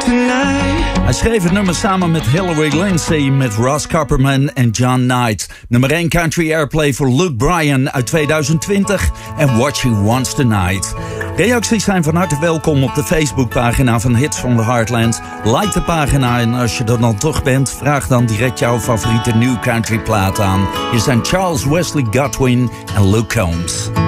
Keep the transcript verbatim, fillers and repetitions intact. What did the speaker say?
tonight. Hij schreef het nummer samen met Hillary Lindsey, met Ross Copperman en John Knight. Nummer één Country Airplay voor Luke Bryan uit tweeduizend twintig en What She Wants Tonight. Reacties zijn van harte welkom op de Facebookpagina van Hits from the Heartland. Like de pagina en als je er dan toch bent, vraag dan direct jouw favoriete New Country plaat aan. Hier zijn Charles Wesley Godwin en Luke Combs.